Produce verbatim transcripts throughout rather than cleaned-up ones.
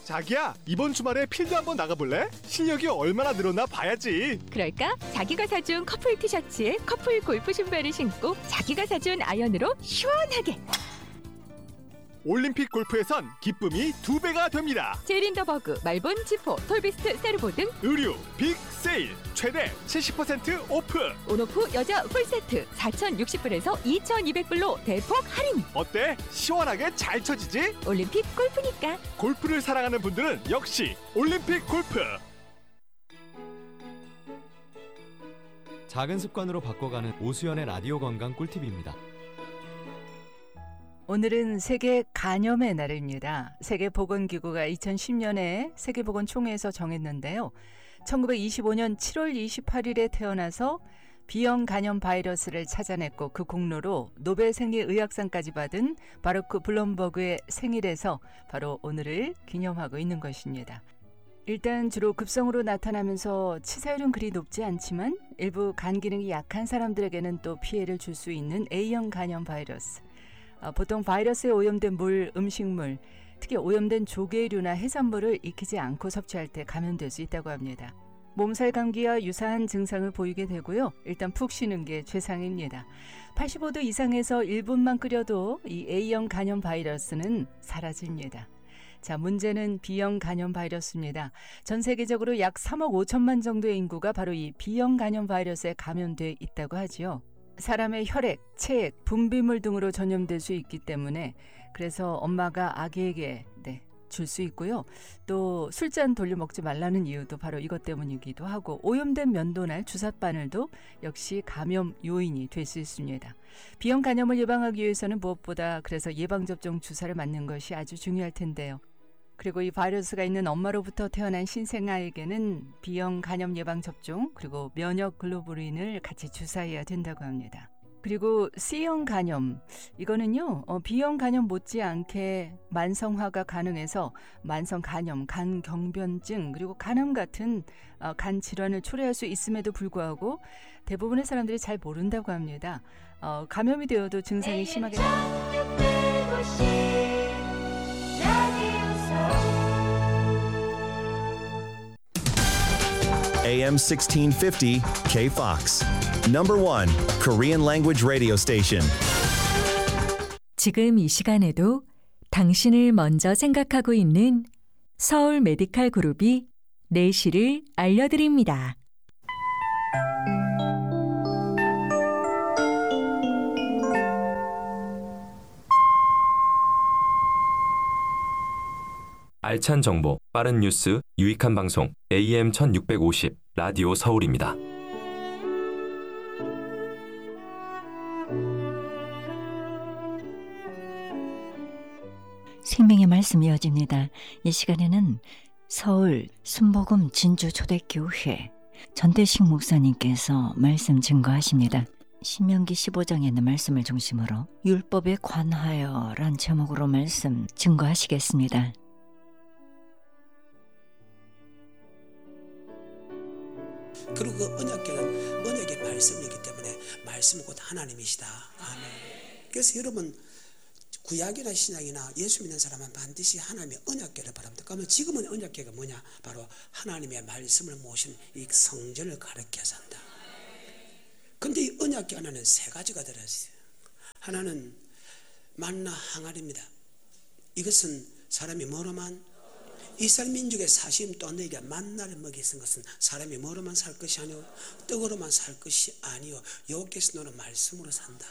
자기야, 이번 주말에 필드 한번 나가볼래? 실력이 얼마나 늘었나 봐야지. 그럴까? 자기가 사준 커플 티셔츠에 커플 골프 신발을 신고 자기가 사준 아이언으로 시원하게. 올림픽 골프에선 기쁨이 두 배가 됩니다. 제린더버그, 말본, 지포, 톨비스트, 세르보 등 의류 빅 세일 최대 칠십 퍼센트 오프. 온오프 여자 풀세트 사천육십 불에서 이천이백 불로 대폭 할인. 어때? 시원하게 잘 쳐지지? 올림픽 골프니까. 골프를 사랑하는 분들은 역시 올림픽 골프. 작은 습관으로 바꿔가는 오수연의 라디오 건강 꿀팁입니다. 오늘은 세계 간염의 날입니다. 세계보건기구가 이천십 년에 세계보건총회에서 정했는데요. 천구백이십오 년 칠월 이십팔일에 태어나서 B형 간염 바이러스를 찾아냈고 그 공로로 노벨 생리의학상까지 받은 바루크 블럼버그의 생일에서 바로 오늘을 기념하고 있는 것입니다. 일단 주로 급성으로 나타나면서 치사율은 그리 높지 않지만 일부 간 기능이 약한 사람들에게는 또 피해를 줄 수 있는 A형 간염 바이러스. 보통 바이러스에 오염된 물, 음식물, 특히 오염된 조개류나 해산물을 익히지 않고 섭취할 때 감염될 수 있다고 합니다. 몸살 감기와 유사한 증상을 보이게 되고요. 일단 푹 쉬는 게 최상입니다. 팔십오 도 이상에서 일 분만 끓여도 이 A형 간염 바이러스는 사라집니다. 자, 문제는 B형 간염 바이러스입니다. 전 세계적으로 약 삼억 오천만 정도의 인구가 바로 이 B형 간염 바이러스에 감염돼 있다고 하지요. 사람의 혈액, 체액, 분비물 등으로 전염될 수 있기 때문에 그래서 엄마가 아기에게 네, 줄 수 있고요. 또 술잔 돌려 먹지 말라는 이유도 바로 이것 때문이기도 하고 오염된 면도날, 주삿바늘도 역시 감염 요인이 될 수 있습니다. B형 간염을 예방하기 위해서는 무엇보다 그래서 예방접종 주사를 맞는 것이 아주 중요할 텐데요. 그리고 이 바이러스가 있는 엄마로부터 태어난 신생아에게는 B형 간염 예방 접종 그리고 면역 글로불린을 같이 주사해야 된다고 합니다. 그리고 C형 간염, 이거는요 어, B형 간염 못지않게 만성화가 가능해서 만성 간염, 간경변증 그리고 간암 같은 어, 간 질환을 초래할 수 있음에도 불구하고 대부분의 사람들이 잘 모른다고 합니다. 어, 감염이 되어도 증상이 심하게 에이엠 sixteen fifty K-Fox. Number one Korean language radio station. 지금 이 시간에도 당신을 먼저 생각하고 있는 서울 메디칼 그룹이 내시를 알려드립니다. 알찬 정보, 빠른 뉴스, 유익한 방송 에이엠 천육백오십 라디오 서울입니다. 생명의 말씀 이어집니다. 이 시간에는 서울 순복음 진주초대교회 전대식 목사님께서 말씀 증거하십니다. 신명기 십오 장에 있는 말씀을 중심으로 율법에 관하여 란 제목으로 말씀 증거하시겠습니다. 그리고 그 언약궤는 언약의 말씀이기 때문에 말씀은 곧 하나님이시다. 아멘. 그래서 여러분 구약이나 신약이나 예수 믿는 사람은 반드시 하나님의 언약궤를 바랍니다. 그러면 지금은 언약궤가 뭐냐? 바로 하나님의 말씀을 모신 이 성전을 가리켜서 한다. 근데 이 언약궤 안에는 세 가지가 들어있어요. 하나는 만나 항아리입니다. 이것은 사람이 뭐로만 이스라엘 민족의 사심 또 너희가 만나를 먹이 쓴 것은 사람이 뭐로만 살 것이 아니오 떡으로만 살 것이 아니오 여호와께서 너는 말씀으로 산다.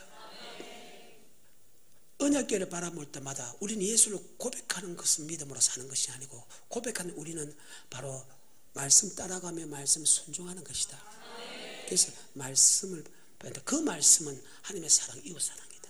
언약궤를 바라볼 때마다 우리는 예수를 고백하는 것은 믿음으로 사는 것이 아니고 고백하는 우리는 바로 말씀 따라가며 말씀 순종하는 것이다. 그래서 말씀을 그 말씀은 하나님의 사랑, 이웃 사랑이다.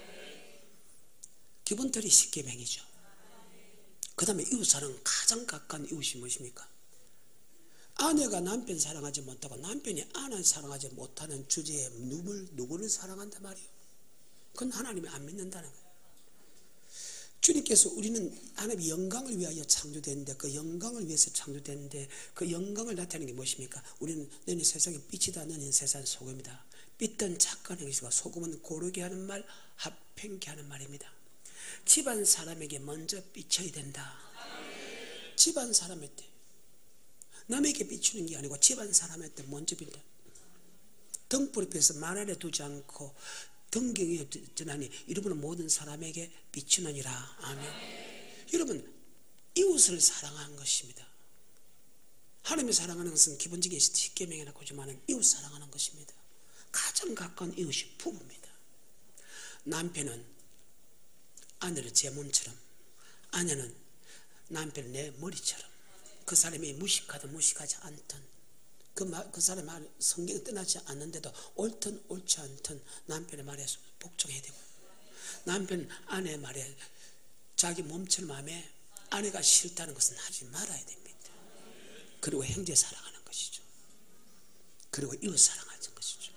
기본틀이 십계명이죠. 그 다음에 이웃사랑 가장 가까운 이웃이 무엇입니까? 아내가 남편 사랑하지 못하고 남편이 아내 사랑하지 못하는 주제에 누굴, 누구를 사랑한단 말이에요. 그건 하나님이 안 믿는다는 거예요. 주님께서 우리는 하나님의 영광을 위하여 창조됐는데 그 영광을 위해서 창조됐는데 그 영광을 나타내는 게 무엇입니까? 우리는 너는 세상에 빛이다. 너는 세상 소금이다. 빛은 착한 행실과 소금은 고르게 하는 말, 합행케 하는 말입니다. 집안 사람에게 먼저 비춰야 된다. 집안 사람한테, 남에게 비추는 게 아니고 집안 사람한테 먼저 빌다. 등불 앞에서 말 아래 두지 않고 등경에 전하니 이러면 모든 사람에게 비추느니라. 아멘. 여러분, 이웃을 사랑하는 것입니다. 하나님이 사랑하는 것은 기본적인 십계명이나 고지만은 이웃 사랑하는 것입니다. 가장 가까운 이웃이 부부입니다. 남편은 아내를 제 몸처럼, 아내는 남편을 내 머리처럼, 그 사람이 무식하든 무식하지 않든, 그, 말, 그 사람의 말, 성경에 떠나지 않는데도 옳든 옳지 않든 남편의 말에 복종해야 되고, 남편 아내의 말에 자기 몸처럼 하며 아내가 싫다는 것은 하지 말아야 됩니다. 그리고 형제 사랑하는 것이죠. 그리고 이웃 사랑하는 것이죠.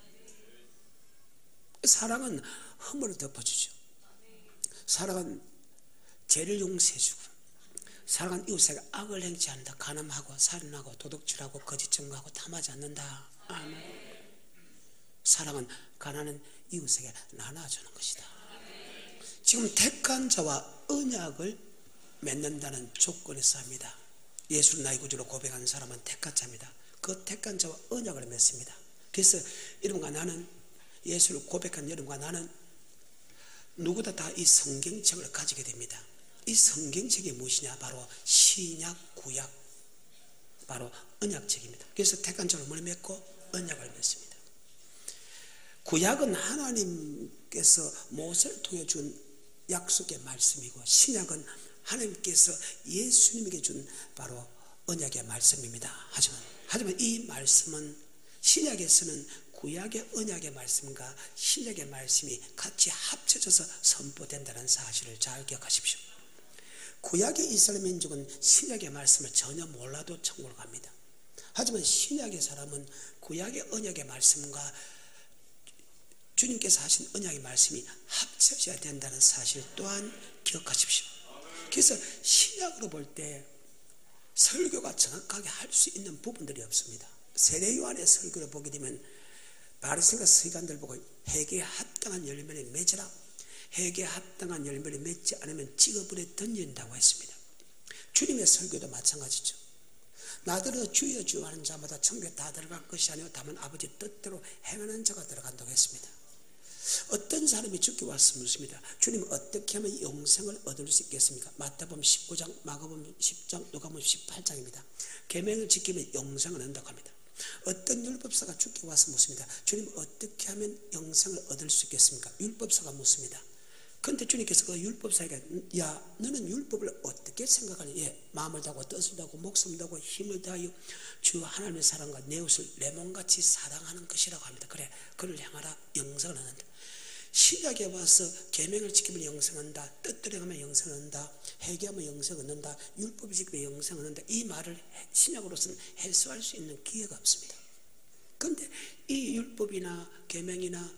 사랑은 허물을 덮어주죠. 사랑은 죄를 용서해주고, 사랑은 이웃에게 악을 행치 않는다. 간음하고 살인하고 도둑질하고 거짓 증거하고 탐하지 않는다. 아멘. 사랑은 가난한 이웃에게 나눠주는 것이다. 지금 택한 자와 언약을 맺는다는 조건에서 합니다. 예수를 나의 구주로 고백하는 사람은 택한 자입니다. 그 택한 자와 언약을 맺습니다. 그래서 여러분과 나는, 예수를 고백한 여러분과 나는 누구나 다 이 성경책을 가지게 됩니다. 이 성경책이 무엇이냐? 바로 신약, 구약, 바로 언약책입니다. 그래서 택한 자를 뭘 맺고 언약을 맺습니다. 구약은 하나님께서 모세를 통해 준 약속의 말씀이고, 신약은 하나님께서 예수님에게 준 바로 언약의 말씀입니다. 하지만, 하지만 이 말씀은 신약에서는 구약의 언약의 말씀과 신약의 말씀이 같이 합쳐져서 선포된다는 사실을 잘 기억하십시오. 구약의 이스라엘 민족은 신약의 말씀을 전혀 몰라도 천국을 갑니다. 하지만 신약의 사람은 구약의 언약의 말씀과 주님께서 하신 언약의 말씀이 합쳐져야 된다는 사실 또한 기억하십시오. 그래서 신약으로 볼 때 설교가 정확하게 할 수 있는 부분들이 없습니다. 세례 요한의 설교를 보게 되면 바리새인과 서기관들 보고 회개에 합당한 열매를 맺으라, 회개에 합당한 열매를 맺지 않으면 지옥불에 던진다고 했습니다. 주님의 설교도 마찬가지죠. 나더러 주여 주여 하는 자마다 천국에 다 들어갈 것이 아니요 다만 아버지 뜻대로 행하는 자가 들어간다고 했습니다. 어떤 사람이 죽게 와서 묻습니다. 주님, 어떻게 하면 영생을 얻을 수 있겠습니까? 마태복음 십구 장, 마가복음 십 장, 누가복음 십팔 장입니다. 계명을 지키면 영생을 얻는다고 합니다. 어떤 율법사가 죽게 와서 묻습니다. 주님, 어떻게 하면 영생을 얻을 수 있겠습니까? 율법사가 묻습니다. 그런데 주님께서 그 율법사에게, 야, 너는 율법을 어떻게 생각하니? 예, 마음을 다하고 뜻을 다하고 목숨을 다하고 힘을 다하여 주 하나님의 사랑과 내 이웃을 내 몸같이 사랑하는 것이라고 합니다. 그래, 그를 향하라, 영생을 얻는다. 신약에 와서 계명을 지키면 영생한다, 뜻대로 행하면 영생한다, 회개하면 영생 얻는다, 율법을 지키면 영생 얻는다, 이 말을 신약으로서는 해소할 수 있는 기회가 없습니다. 그런데 이 율법이나 계명이나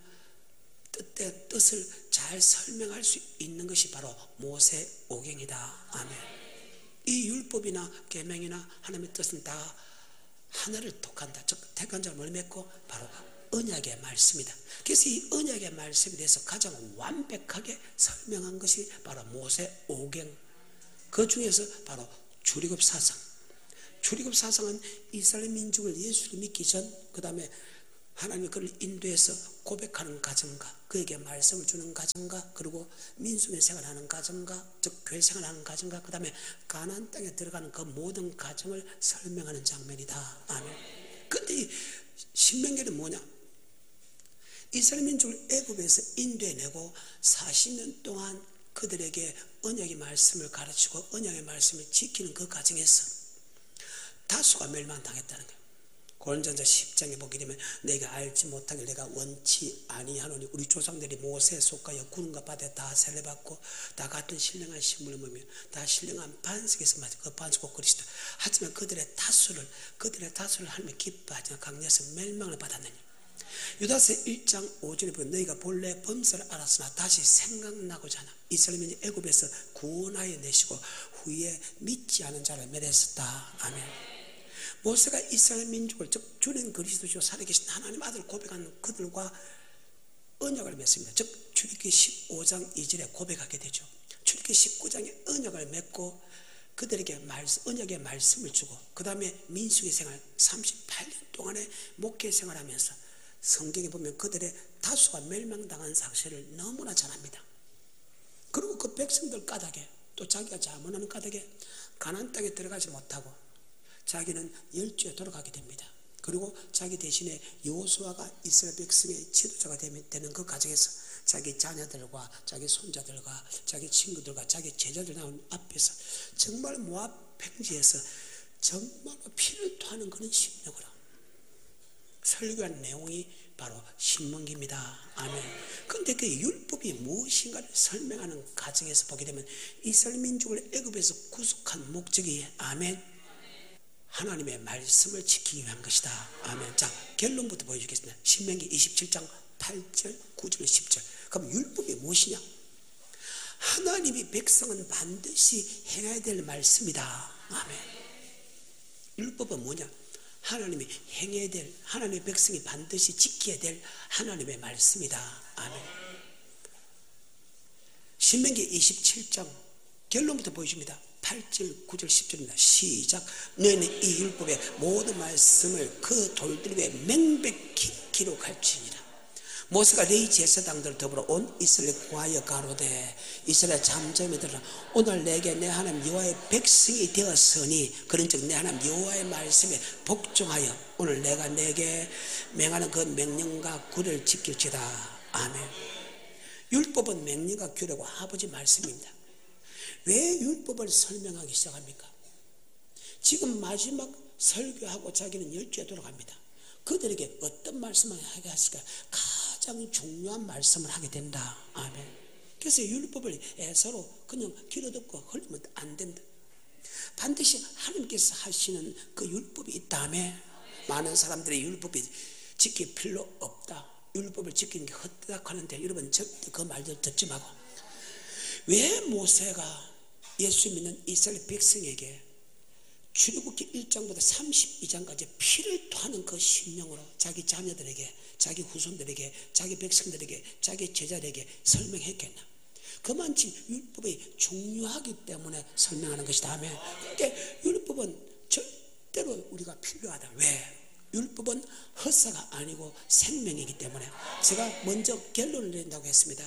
뜻의 뜻을 잘 설명할 수 있는 것이 바로 모세오경이다. 아멘. 이 율법이나 계명이나 하나님의 뜻은 다 하나를 독한다. 즉 택한 자를 뭘 맺고 바로 언약의 말씀이다. 그래서 이 언약의 말씀에 대해서 가장 완벽하게 설명한 것이 바로 모세오경, 그 중에서 바로 출애굽 사상. 출애굽 사상은 이스라엘 민족을 예수를 믿기 전, 그 다음에 하나님이 그를 인도해서 고백하는 과정과 그에게 말씀을 주는 과정과, 그리고 민수의 생활하는 과정과, 즉 교회 생활하는 과정과, 그 다음에 가나안 땅에 들어가는 그 모든 과정을 설명하는 장면이다. 아멘. 그런데 이 신명기는 뭐냐? 이스라엘 민족을 애굽에서 인도해내고 사십 년 동안 그들에게 언약의 말씀을 가르치고 언약의 말씀을 지키는 그 과정에서 다수가 멸망당했다는 거예요. 고린도전서 십 장에 보게 되면 내가 알지 못하길 내가 원치 아니하노니, 우리 조상들이 모세에 속하여 구름과 바다에 다 세례받고 다 같은 신령한 신분을 보며 다 신령한 반석에서 맞아 그 반석은 그리스도. 하지만 그들의 다수를 그들의 다수를 하나님이 기뻐하지 않고 강렬해서 멸망을 받았느니, 유다서 일 장 오 절에 보면 너희가 본래 범사를 알았으나 다시 생각나고자 하나 이스라엘 민족 애굽에서 구원하여 내시고 후에 믿지 않은 자를 멸했었다. 아멘. 모세가 이스라엘 민족을, 즉 주는 그리스도시요 살아계신 하나님 아들을 고백하는 그들과 언약을 맺습니다. 즉 출애굽기 십오 장 이 절에 고백하게 되죠. 출애굽기 십구 장에 언약을 맺고 그들에게 말씀, 언약의 말씀을 주고 그 다음에 민수기 생활 삼십팔 년 동안의 목회 생활하면서 성경에 보면 그들의 다수가 멸망당한 사실을 너무나 잘 압니다. 그리고 그 백성들 까닭에 또 자기가 자문하는 까닭에 가나안 땅에 들어가지 못하고 자기는 열주에 돌아가게 됩니다. 그리고 자기 대신에 여호수아가 이스라엘 백성의 지도자가 되는 그 과정에서 자기 자녀들과 자기 손자들과 자기 친구들과 자기 제자들 나온 앞에서 정말 모압 평지에서 정말 피를 토하는 그런 심령으로 설교한 내용이 바로 신명기입니다. 아멘. 그런데 그 율법이 무엇인가를 설명하는 과정에서 보게 되면 이스라엘 민족을 애굽에서 구속한 목적이 아멘. 하나님의 말씀을 지키기 위한 것이다. 아멘. 자, 결론부터 보여주겠습니다. 신명기 이십칠 장 팔 절, 구 절, 십 절. 그럼 율법이 무엇이냐? 하나님이 백성은 반드시 행해야 될 말씀이다. 아멘. 율법은 뭐냐? 하나님이 행해야 될, 하나님의 백성이 반드시 지켜야 될 하나님의 말씀이다. 아멘. 신명기 이십칠 장 결론부터 보여줍니다. 팔 절, 구 절, 십 절입니다. 시작. 너희는 이 율법의 모든 말씀을 그 돌들 위에 명백히 기록할지니라. 모세가 레위 제사장들 더불어 온 이스라엘 구하여 가로되 이스라엘 잠잠히 들으라. 오늘 내게 내 하나님 여호와의 백성이 되었으니 그런즉 내 하나님 여호와의 말씀에 복종하여 오늘 내가 내게 명하는 그 명령과 규례를 지킬지다. 아멘. 율법은 명령과 규례고 아버지 말씀입니다. 왜 율법을 설명하기 시작합니까? 지금 마지막 설교하고 자기는 열주에 돌아갑니다. 그들에게 어떤 말씀을 하게 했을까? 가장 중요한 말씀을 하게 된다. 아멘. 그래서 율법을 애서로 그냥 길어듣고 흘리면 안 된다. 반드시 하나님께서 하시는 그 율법이 있다며. 많은 사람들이 율법이 지킬 필요 없다, 율법을 지키는 게 헛되다 하는데 여러분 절대 그 말들 듣지 말고, 왜 모세가 예수 믿는 이스라엘 백성에게 출애굽기 일 장부터 삼십이 장까지 피를 토하는 그 심령으로 자기 자녀들에게, 자기 후손들에게, 자기 백성들에게, 자기 제자들에게 설명했겠나? 그만큼 율법이 중요하기 때문에 설명하는 것이다 하며, 그런데 율법은 절대로 우리가 필요하다. 왜? 율법은 헛사가 아니고 생명이기 때문에. 제가 먼저 결론을 낸다고 했습니다.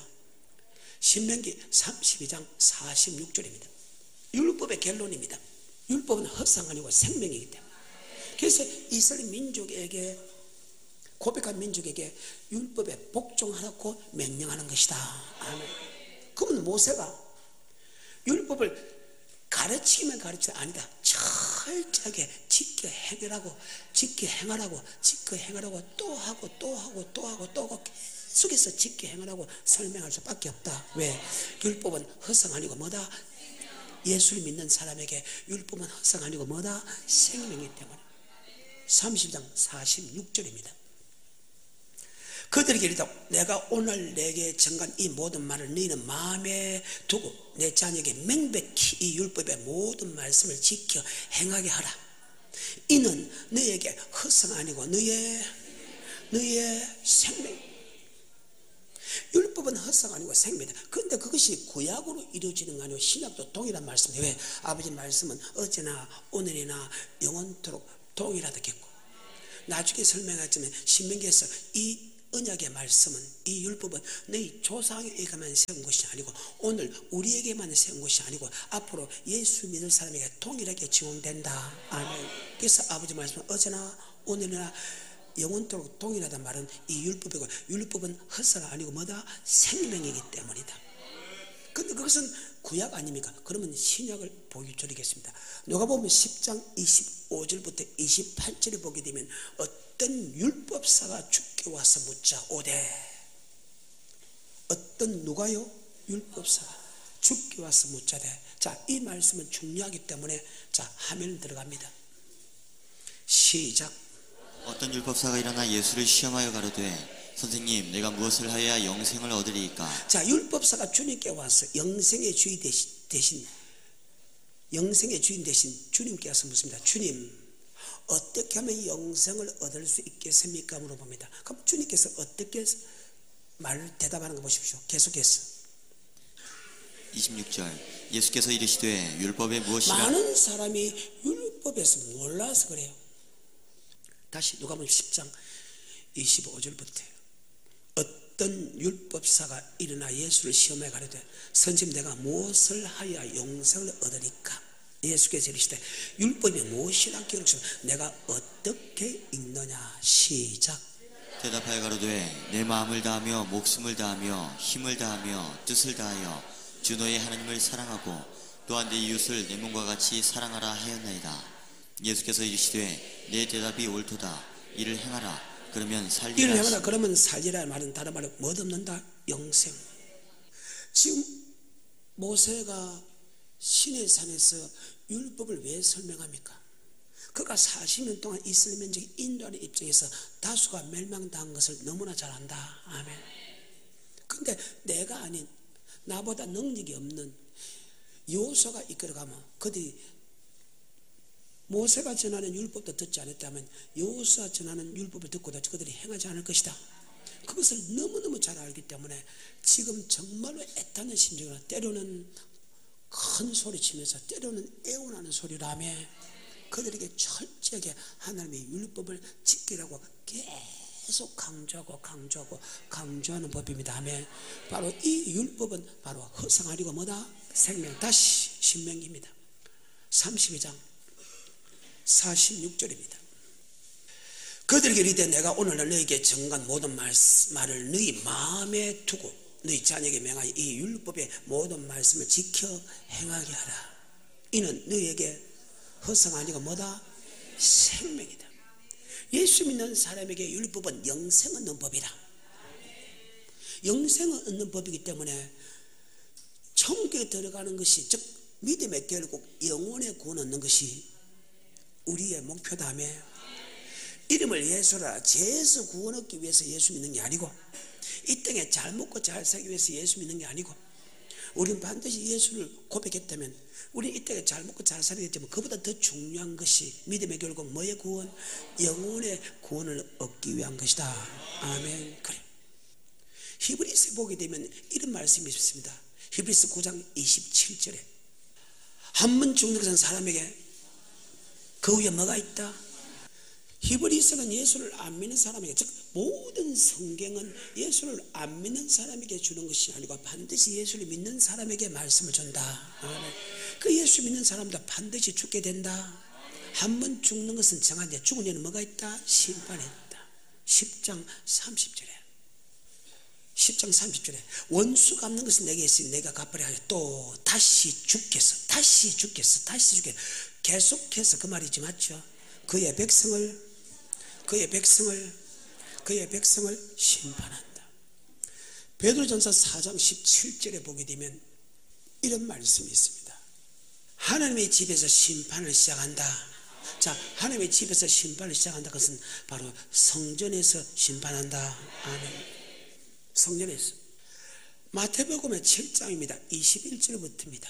신명기 삼십이 장 사십육 절입니다. 율법의 결론입니다. 율법은 헛사가 아니고 생명이기 때문에. 그래서 이스라엘 민족에게, 고백한 민족에게 율법에 복종하라고 명령하는 것이다. 아멘. 그러면 모세가 율법을 가르치기만 가르쳐 아니다, 철저하게 지켜 행하라고, 지켜 행하라고, 지켜 행하라고 또 하고 또 하고 또 하고 또 하고 계속해서 지켜 행하라고 설명할 수밖에 없다. 왜? 율법은 헛성 아니고 뭐다? 예수를 믿는 사람에게 율법은 헛성 아니고 뭐다? 생명이기 때문에. 삼십 장 사십육 절입니다. 그들에게 이르되 내가 오늘 내게 정한 이 모든 말을 너희는 마음에 두고 내 자녀에게 명백히 이 율법의 모든 말씀을 지켜 행하게 하라. 이는 너희에게 헛성 아니고 너희의 너희의 생명. 율법은 헛성 아니고 생명이다. 그런데 그것이 구약으로 이루어지는 거 아니고 신약도 동일한 말씀이에요. 왜? 아버지 말씀은 어제나 오늘이나 영원토록 동일하다겠고, 나중에 설명하자면 신명기에서 이 언약의 말씀은, 이 율법은 너희 조상에게만 세운 것이 아니고 오늘 우리에게만 세운 것이 아니고 앞으로 예수 믿을 사람에게 동일하게 적용된다. 아멘. 그래서 아버지 말씀은 어제나 오늘이나 영원토록 동일하단 말은 이 율법이고, 율법은 헛사가 아니고 뭐다? 생명이기 때문이다. 그런데 그것은 구약 아닙니까? 그러면 신약을 보여드리겠습니다. 누가복음 십 장 이십오 절부터 이십팔 절을 보게 되면 어떤 율법사가 죽게 와서 묻자 오되, 어떤 누가요? 율법사가 죽게 와서 묻자되. 자, 이 말씀은 중요하기 때문에 자, 화면 들어갑니다. 시작. 어떤 율법사가 일어나 예수를 시험하여 가로되 선생님, 내가 무엇을 하여야 영생을 얻으리이까? 자, 율법사가 주님께 와서 영생의 주인 대신, 대신 영생의 주인 대신 주님께 와서 묻습니다. 주님, 어떻게 하면 영생을 얻을 수 있겠습니까? 물어봅니다. 그럼 주님께서 어떻게 말을 대답하는 거 보십시오. 계속해서 이십육 절 예수께서 이르시되 율법에 무엇이라 많은 사람이 율법에서 몰라서 그래요. 다시 누가복음 십 장 이십오 절부터요. 어떤 율법사가 일어나 예수를 시험해 가려되 선생님 내가 무엇을 하여야 영생을 얻으리까? 예수께서 이르시되 율법이 무엇이라 기록하시오 내가 어떻게 읽느냐. 시작. 대답하여 가로되 내 마음을 다하며 목숨을 다하며 힘을 다하며 뜻을 다하여 주 너의 하나님을 사랑하고 또한 내 이웃을 내 몸과 같이 사랑하라 하였나이다. 예수께서 이르시되 내 대답이 옳도다. 이를 행하라. 그러면 살리라. 이를 행하라. 그러면 살리라 말은 다른 말로 뭐 얻는다? 영생. 지금 모세가 시내 산에서 율법을 왜 설명합니까? 그가 사십 년 동안 이스라엘 민족이 인도하는 입장에서 다수가 멸망당한 것을 너무나 잘 안다. 아멘. 근데 내가 아닌 나보다 능력이 없는 여호수아가 이끌어가면 그들이 모세가 전하는 율법도 듣지 않았다면 여호수아 전하는 율법을 듣고도 그들이 행하지 않을 것이다. 그것을 너무너무 잘 알기 때문에 지금 정말로 애타는 심정으로 때로는 큰 소리 치면서 때로는 애원하는 소리라며 그들에게 철저하게 하나님의 율법을 지키라고 계속 강조하고 강조하고 강조하는 법입니다. 아멘. 바로 이 율법은 바로 허상하리고 뭐다? 생명. 다시 신명기입니다. 삼십이 장 사십육 절입니다. 그들에게 이르되 내가 오늘날 너에게 정한 모든 말, 말을 너희 마음에 두고 너희 자녀에게 명하여 이 율법의 모든 말씀을 지켜 행하게 하라. 이는 너희에게 허상 아니고 뭐다? 생명이다. 예수 믿는 사람에게 율법은 영생을 얻는 법이라. 영생을 얻는 법이기 때문에 천국에 들어가는 것이 즉 믿음의 결국 영혼의 구원 얻는 것이 우리의 목표다며 이름을 예수라 죄에서 구원 얻기 위해서 예수 믿는 게 아니고 이 땅에 잘 먹고 잘 살기 위해서 예수 믿는 게 아니고 우리는 반드시 예수를 고백했다면 우리 이 땅에 잘 먹고 잘 살게 되면 그보다 더 중요한 것이 믿음의 결국 뭐의 구원? 영혼의 구원을 얻기 위한 것이다. 아멘. 그래. 히브리서 보게 되면 이런 말씀이 있습니다. 히브리서 구 장 이십칠 절에 한 번 죽는 것은 사람에게 그 위에 뭐가 있다? 히브리서는 예수를 안 믿는 사람에게 즉 모든 성경은 예수를 안 믿는 사람에게 주는 것이 아니고 반드시 예수를 믿는 사람에게 말씀을 준다. 그 예수 믿는 사람도 반드시 죽게 된다. 한 번 죽는 것은 정한데 죽은 데는 뭐가 있다? 심판이 있다. 십 장 삼십 절에 십 장 삼십 절에 원수 갚는 것은 내게 있으니 내가 갚으려 하여 또 다시 죽겠어. 다시 죽겠어. 다시 죽겠어. 계속해서 그 말이지 맞죠? 그의 백성을 그의 백성을 그의 백성을 심판한다. 베드로전서 사 장 십칠 절에 보게 되면 이런 말씀이 있습니다. 하나님의 집에서 심판을 시작한다. 자, 하나님의 집에서 심판을 시작한다. 그것은 바로 성전에서 심판한다. 아멘. 성전에서. 마태복음의 칠 장입니다. 이십일 절부터입니다.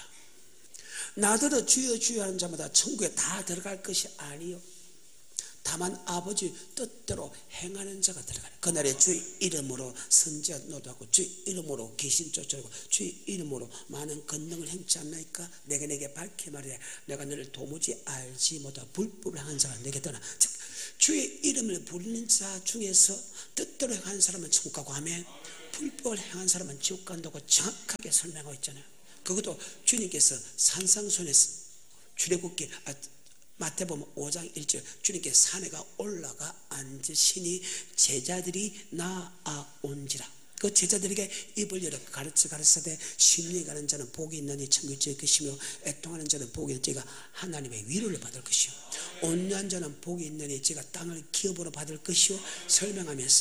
나더러 주여 주여 하는 자마다 천국에 다 들어갈 것이 아니요 다만 아버지 뜻대로 행하는 자가 들어가라. 그날에 주의 이름으로 선지자 노도하고 주의 이름으로 귀신 쫓아오고 주의 이름으로 많은 권능을 행치 않나이까? 내가 내게 밝히 말해 내가 너를 도무지 알지 못하고 불법을 행한 자가 내게 떠나. 즉 주의 이름을 부르는 자 중에서 뜻대로 행하는 사람은 천국 가고 하면 불법을 행한 사람은 지옥 간다고 정확하게 설명하고 있잖아요. 그것도 주님께서 산상순에서 출애굽기 아, 마태복음 오 장 일 절 주님께 산에가 올라가 앉으시니 제자들이 나아온지라. 그 제자들에게 입을 열어 가르쳐 가르치되 심리에 가는 자는 복이 있느니 천국에 있을 것이며 애통하는 자는 복이 있는 자가 하나님의 위로를 받을 것이요 온유한 자는 복이 있느니 제가 땅을 기업으로 받을 것이요 설명하면서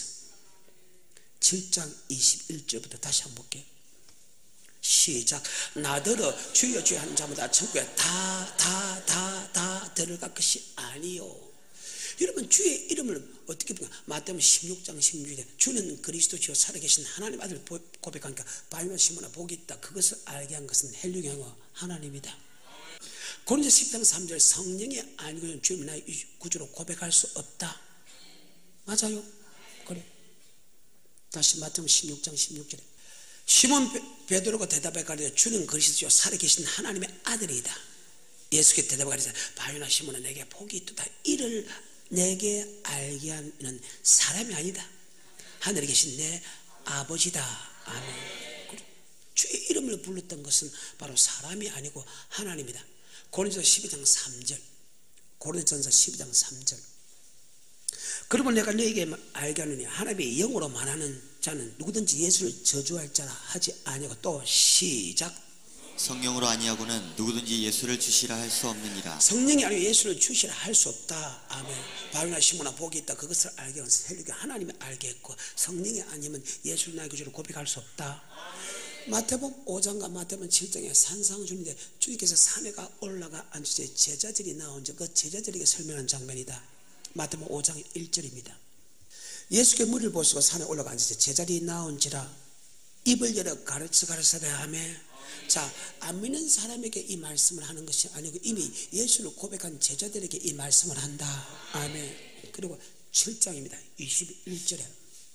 칠 장 이십일 절부터 다시 한번 볼게요. 시작. 나더러 주여 주여 하는 자마다 천국에 다 다 다 다 들어갈 것이 아니요. 여러분 주의 이름을 어떻게 보면 마태복음 십육 장 십육 절에 주는 그리스도시요 살아계신 하나님 아들 고백하니까 바위만 심으나 복이 있다. 그것을 알게 한 것은 헬령의 영어 하나님이다. 고린도 십 장 삼 절 성령이 아니고는 주님이 나의 구주로 고백할 수 없다. 맞아요? 그래. 다시 마태복음 십육 장 십육 절에 시몬 베드로가 대답해 가리되 주는 그리스도요 살아계신 하나님의 아들이다. 예수께 대답해 가리되 바요나 시몬아 내게 복이 있도다. 이를 내게 알게 하는 사람이 아니다. 하늘에 계신 내 아버지다. 아멘. 주의 이름을 불렀던 것은 바로 사람이 아니고 하나님이다. 고린도전서 십이 장 삼 절. 고린도전서 십이 장 삼 절. 그러면 내가 너에게 알게 하느니 하나님의 영으로 말하는 자는 누구든지 예수를 저주할 자라 하지 아니하고 또 시작. 성령으로 아니하고는 누구든지 예수를 주시라 할 수 없느니라. 성령이 아니고 예수를 주시라 할 수 없다. 아멘. 바요나 시몬아 복이 있다. 그것을 알게 하는 셀리가 하나님이 알게 했고 성령이 아니면 예수를 나의 구주로 고백할 수 없다. 마태복음 오 장과 마태복음 칠 장에 산상을 주는데 주님께서 산에가 올라가 앉으시되 제자들이 나온지 그 제자들에게 설명하는 장면이다. 마태복음 오 장 일 절입니다. 예수께 무리를 보시고 산에 올라가 앉으시되 제자들이 나온지라 입을 열어 가르쳐 가르쳐라 하며. 자, 안 믿는 사람에게 이 말씀을 하는 것이 아니고 이미 예수를 고백한 제자들에게 이 말씀을 한다. 아멘. 그리고 칠 장입니다. 이십일 절에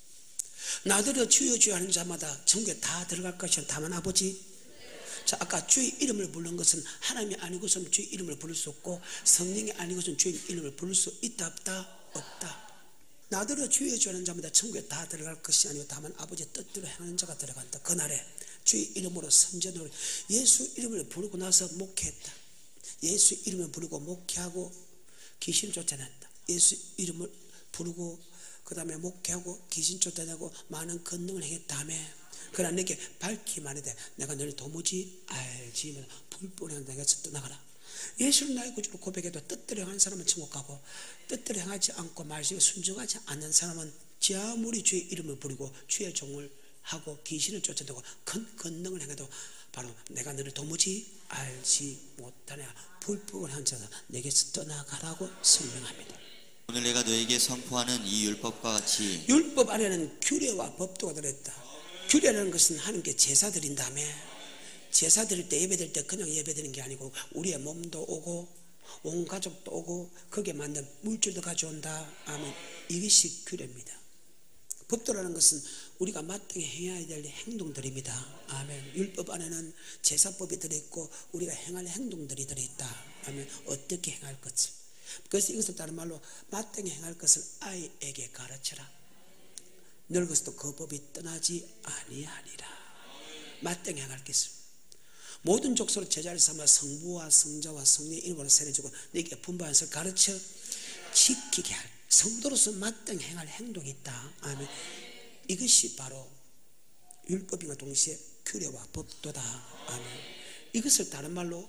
나더러 주여 주여 하는 자마다 천국에 다 들어갈 것이야. 다만 아버지. 자, 아까 주의 이름을 부른 것은 하나님이 아니고서는 주의 이름을 부를 수 없고 성령이 아니고서는 주의 이름을 부를 수 있다 없다? 없다. 나더러 주여 주여 하는 자마다 천국에 다 들어갈 것이 아니고 다만 아버지의 뜻대로 행하는 자가 들어간다. 그날에 주의 이름으로 선전으로 예수 이름을 부르고 나서 목회했다. 예수 이름을 부르고 목회하고 귀신 쫓아냈다. 예수 이름을 부르고 그 다음에 목회하고 귀신 쫓아내고 많은 권능을 행했다며. 그러나 내게 밝히 말하되 내가 너를 도무지 알지 못하고 불법을 내게서 떠나가라. 예수를 나의 구주로 고백해도 뜻대로 행하는 사람은 천국 가고 뜻대로 행하지 않고 말씀에 순종하지 않는 사람은 지 아무리 주의 이름을 부르고 주의 종을 하고 귀신을 쫓아내고 큰 권능을 행해도 바로 내가 너를 도무지 알지 못하냐. 불법을 한 자가 내게서 떠나가라고 설명합니다. 오늘 내가 너에게 선포하는 이 율법과 같이 율법 안에는 규례와 법도가 들어있다. 규례라는 것은 하나님께 제사 드린다며. 제사 드릴 때 예배 드릴 때 그냥 예배 드리는 게 아니고 우리의 몸도 오고 온 가족도 오고 거기에 맞는 물질도 가져온다. 아멘. 이것이 규례입니다. 법도라는 것은 우리가 마땅히 해야 될 행동들입니다. 아멘. 율법 안에는 제사법이 들어있고 우리가 행할 행동들이 들어있다. 아멘. 어떻게 행할 것을. 그래서 이것을 다른 말로 마땅히 행할 것을 아이에게 가르쳐라. 늙어서도 그 법이 떠나지 아니하리라. 마땅히 행할 것을. 모든 족속으로 제자를 삼아 성부와 성자와 성령의 이름으로 세례주고 너에게 분부한 것을 가르쳐 지키게 할. 성도로서 마땅히 행할 행동이 있다. 아멘. 이것이 바로 율법인과 동시에 규례와 법도다. 아멘. 이것을 다른 말로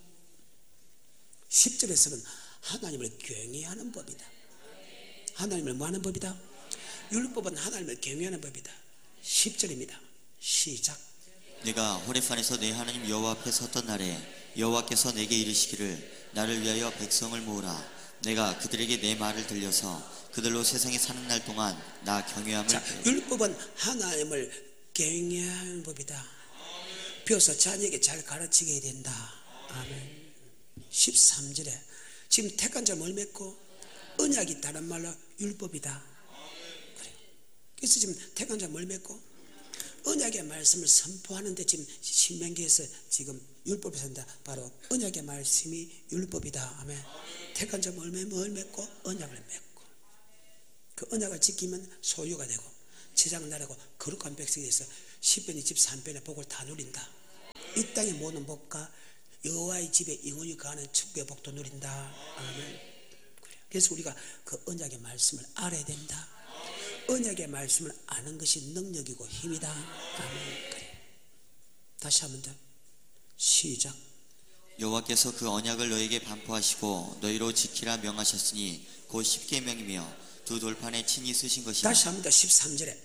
십 절에서는 하나님을 경외하는 법이다. 하나님을 뭐 하는 법이다? 율법은 하나님을 경외하는 법이다. 십 절입니다. 시작. 내가 호렙산에서 내 하나님 여호와 앞에 섰던 날에 여호와께서 내게 이르시기를 나를 위하여 백성을 모으라. 내가 그들에게 내 말을 들려서 그들로 세상에 사는 날 동안 나 경외함을. 자, 율법은 하나님을 경외하는 법이다. 비로소 자녀에게 잘 가르치게 된다. 아멘. 십삼 절에 지금 택한 자 뭘 맺고 언약이 다른 말로 율법이다. 그래요. 그래서 지금 택한 자 뭘 맺고 언약의 말씀을 선포하는데 지금 신명기에서 지금 율법이 산다. 바로 언약의 말씀이 율법이다. 아멘. 택한 자 뭘 맺고 언약을 맺고 그 언약을 지키면 소유가 되고 제장 나라고 거룩한 백성이 돼서 십 편 이십삼 편의 복을 다 누린다. 이 땅의 모든 복과 여호와의 집에 영원히 거하는 천국의 복도 누린다. 아멘. 그래서 우리가 그 언약의 말씀을 알아야 된다. 언약의 말씀을 아는 것이 능력이고 힘이다. 아멘. 그래. 다시 한번 더 시작. 여호와께서 그 언약을 너에게 반포하시고 너희로 지키라 명하셨으니 곧 십계명이며 두 돌판에 친히 쓰신 것이다. 다시 한번 더 십삼 절에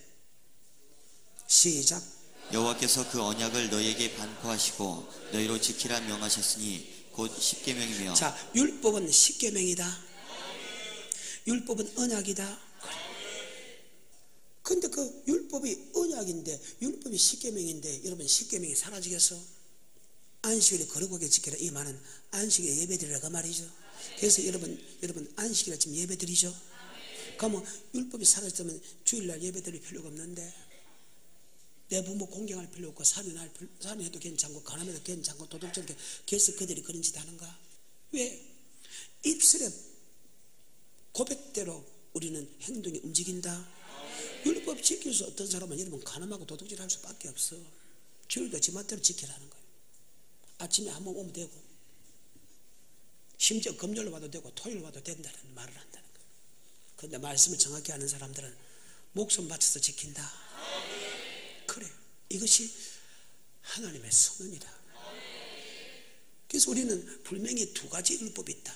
시작. 여호와께서 그 언약을 너희에게 반포하시고 너희로 지키라 명하셨으니 곧 십계명이며. 자, 율법은 십계명이다. 율법은 언약이다. 근데 그 율법이 언약인데 율법이 십계명인데 여러분 십계명이 사라지겠어? 안식일을 거룩하게 지켜라. 이 말은 안식일에 예배드리라고 말이죠. 그래서 여러분 여러분 안식일에 지금 예배드리죠. 그러면 율법이 사라졌다면 주일날 예배드릴 필요가 없는데 내 부모 공경할 필요 없고 살인할 필요, 살인해도 괜찮고 가난해도 괜찮고 도둑질해도 그래서 그들이 그런 짓 하는가? 왜? 입술에 고백대로 우리는 행동이 움직인다. 율법 지켜서 어떤 사람은 여러분 가늠하고 도둑질 할 수밖에 없어. 주일도 지 맛대로 지키라는 거예요. 아침에 한번 오면 되고 심지어 금요일 와도 되고 토요일 와도 된다는 말을 한다는 거예요. 그런데 말씀을 정확히 아는 사람들은 목숨 바쳐서 지킨다. 그래, 이것이 하나님의 선언이다. 그래서 우리는 분명히 두 가지 율법이 있다.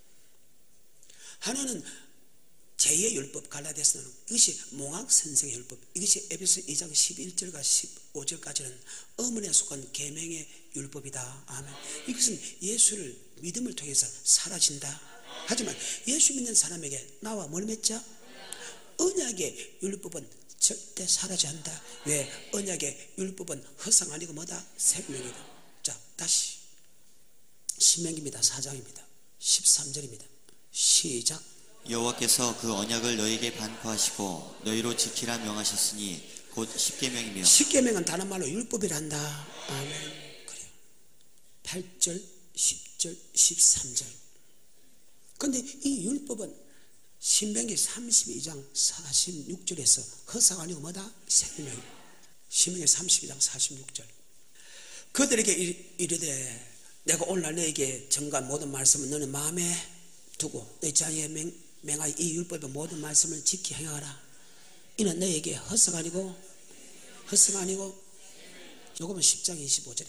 하나는 제의 율법 갈라디아서는 이것이 몽학 선생의 율법, 이것이 에베소 이 장 십일 절과 십오 절까지는 어머니에 속한 계명의 율법이다. 아멘. 이것은 예수를 믿음을 통해서 사라진다. 하지만 예수 믿는 사람에게 나와 뭘 맺자? 언약의 율법은 절대 사라지 않는다. 왜? 언약의 율법은 허상 아니고 뭐다? 생명이다. 자, 다시 신명기입니다. 사 장입니다. 십삼 절입니다. 시작. 여호와께서 그 언약을 너희에게 반포하시고 너희로 지키라 명하셨으니 곧 십계명이며. 십계명은 다른 말로 율법이란다. 아멘. 그래요. 팔 절, 십 절, 십삼 절. 그런데 이 율법은 신명기 삼십이 장 사십육 절에서 허상 아니고 뭐다? 생명. 신명기 삼십이 장 사십육 절. 그들에게 이르되 내가 오늘날 너에게 전가한 모든 말씀은 너는 마음에 두고 내 자녀의 맹, 맹하여 이 율법의 모든 말씀을 지키 행하라. 이는 너에게 허상 아니고 허상 아니고 요거는 십 장 이십오 절에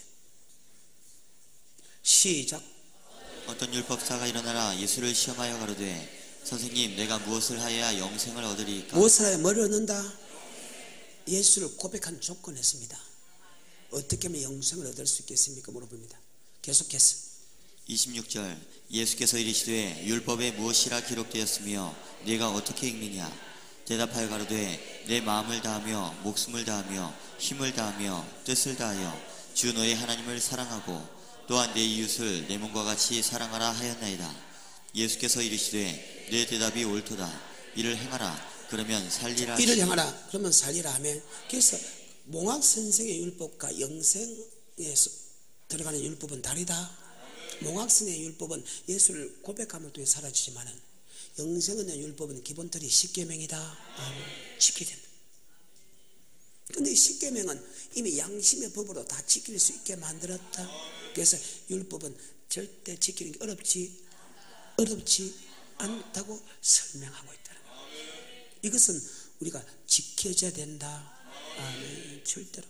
시작. 어떤 율법사가 일어나라 예수를 시험하여 가로되 선생님 내가 무엇을 하여야 영생을 얻으리이까? 무엇을 하여 뭐를 얻는다? 예수를 고백한 조건했습니다. 어떻게 하면 영생을 얻을 수 있겠습니까? 물어봅니다. 계속해서 이십육 절. 예수께서 이르시되 율법에 무엇이라 기록되었으며 네가 어떻게 읽느냐? 대답하여 가로되 내 마음을 다하며 목숨을 다하며 힘을 다하며 뜻을 다하여 주 너의 하나님을 사랑하고 또한 내 이웃을 내 몸과 같이 사랑하라 하였나이다. 예수께서 이르시되 내 대답이 옳도다. 이를 행하라 그러면 살리라. 이를 행하라 그러면 살리라 하면, 그래서 몽학 선생의 율법과 영생에 들어가는 율법은 다르다. 몽학성의 율법은 예수를 고백함을 통해 사라지지만은 영생의 율법은 기본틀이 십계명이다. 아, 지켜야 된다. 그런데 이 십계명은 이미 양심의 법으로 다 지킬 수 있게 만들었다. 그래서 율법은 절대 지키는 게 어렵지 어렵지 않다고 설명하고 있다는 거예요. 이것은 우리가 지켜져야 된다. 아멘. 절대로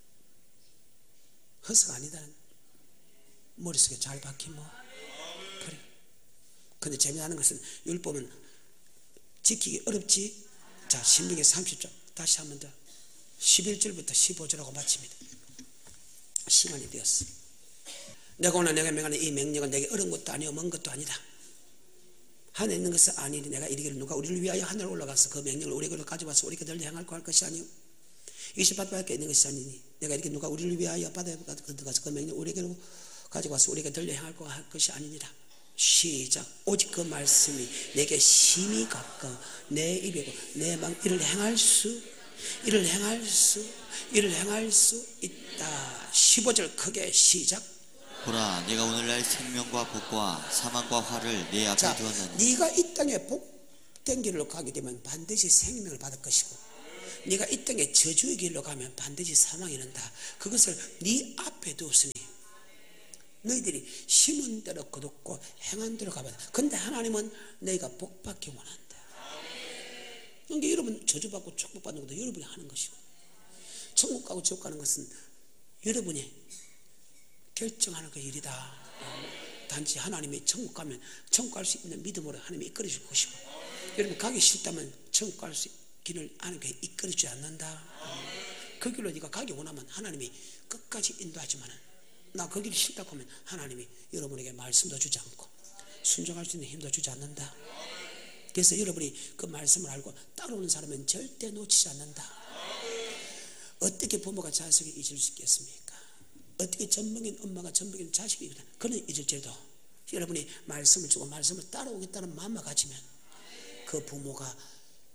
허사가 아니다는 머릿속에 잘 박히면 그래. 근데 재미나는 것은 율법은 지키기 어렵지. 자, 신명기 삼십 장 다시 한 번 더 십일 절부터 십오 절하고 마칩니다. 시간이 되었어. 내가 오늘 내가 명하는 이 명령은 내게 어려운 것도 아니요 먼 것도 아니다. 하늘에 있는 것은 아니니 내가 이르기를 누가 우리를 위하여 하늘에 올라가서 그 명령을 우리에게로 가져와서 우리가 늘 행할고 할 것이 아니요 이것이 바다밖에 있는 것이 아니니 내가 이렇게 누가 우리를 위하여 바다에 가서 그 명령을 우리에게로 가지고 와서 우리가 늘 행할고 할 것이 아니니라. 시작. 오직 그 말씀이 내게 심히 가까워 내 입이고 내 맘 이를 행할 수 이를 행할 수 이를 행할 수 있다. 십오 절 크게 시작. 보라 내가 오늘날 생명과 복과 사망과 화를 내 앞에 자, 두었나니. 네가 이 땅에 복된 길로 가게 되면 반드시 생명을 받을 것이고 네가 이 땅에 저주의 길로 가면 반드시 사망이 난다. 그것을 네 앞에 두었으니 너희들이 심은 대로 거뒀고 행한 대로 가봐야 돼. 근데 하나님은 너희가 복받기 원한다. 그러니까 여러분 저주받고 축복받는 것도 여러분이 하는 것이고 천국 가고 지옥 가는 것은 여러분이 결정하는 그 일이다. 단지 하나님이 천국 가면 천국 갈 수 있는 믿음으로 하나님이 이끌어 줄 것이고 여러분 가기 싫다면 천국 갈 수 길을 하나님께 이끌어 주지 않는다. 그 길로 네가 가기 원하면 하나님이 끝까지 인도하지만은 나 그 길이 싫다고 하면 하나님이 여러분에게 말씀도 주지 않고 순종할 수 있는 힘도 주지 않는다. 그래서 여러분이 그 말씀을 알고 따라오는 사람은 절대 놓치지 않는다. 어떻게 부모가 자식을 잊을 수 있겠습니까? 어떻게 전범인 엄마가 전범인 자식이 잊을 그는 잊을지라도 여러분이 말씀을 주고 말씀을 따라오겠다는 마음만 가지면 그 부모가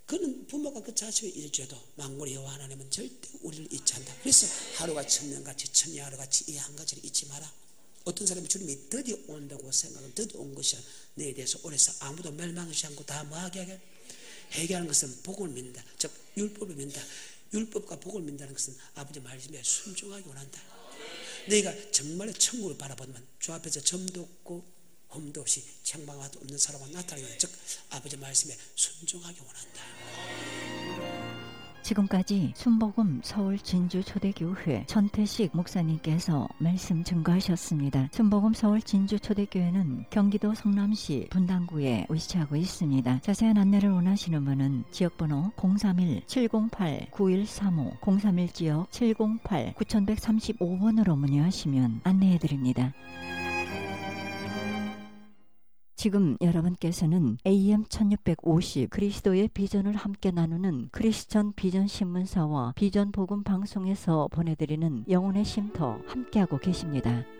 그는 부모가 그 자식을 잃어줘도 만군의 여호와 하나님은 절대 우리를 잊지 않는다. 그래서 하루가 천년같이 천년 하루같이 이 한 가지를 잊지 마라. 어떤 사람이 주님이 드디어 온다고 생각하면 드디어 온 것이야. 너에 대해서 오래서 아무도 멸망하지 않고 다 뭐하게 하게 회개하는 것은 복을 믿는다. 즉 율법을 믿는다. 율법과 복을 믿는다는 것은 아버지 말씀에 순종하기 원한다. 너희가 정말 천국을 바라보면 주 앞에서 점도 없고 험도 없이 책망도 없는 사람은 나타나는 즉 아버지 말씀에 순종하기 원한다. 지금까지 순복음 서울 진주 초대교회 전태식 목사님께서 말씀 증거하셨습니다. 순복음 서울 진주 초대교회는 경기도 성남시 분당구에 위치하고 있습니다. 자세한 안내를 원하시는 분은 지역번호 공삼일 칠공팔 구일삼오 공삼일 지역 칠공팔 구일삼오 번으로 문의하시면 안내해드립니다. 지금 여러분께서는 에이엠 천육백오십 그리스도의 비전을 함께 나누는 크리스천 비전 신문사와 비전 복음 방송에서 보내드리는 영혼의 쉼터 함께하고 계십니다.